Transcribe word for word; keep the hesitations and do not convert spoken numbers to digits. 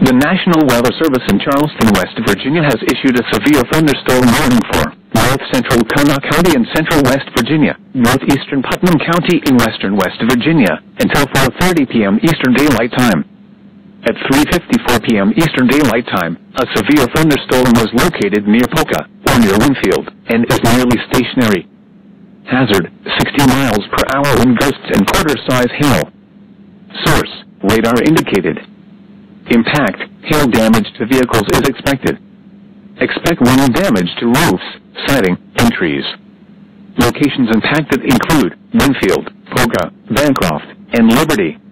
The National Weather Service in Charleston, West Virginia has issued a severe thunderstorm warning for north central Kanawha County and central West Virginia, northeastern Putnam County in western West Virginia, until four thirty p m Eastern Daylight Time. At three fifty-four p m Eastern Daylight Time, a severe thunderstorm was located near Polka, or near Winfield, and is nearly stationary. Hazard, sixty miles per hour wind gusts and quarter-size hail. Source, radar indicated. Impact, hail damage to vehicles is expected. Expect wind damage to roofs, siding, and trees. Locations impacted include Winfield, Polka, Bancroft, and Liberty.